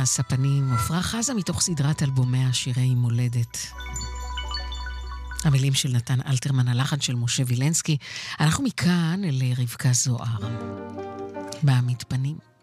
הספנים עפרה חזה מתוך סדרת אלבומיה שירי מולדת. המילים של נתן אלתרמן, הלחן של משה וילנסקי. אנחנו מכאן אל רבקה זוהר. במתפנים.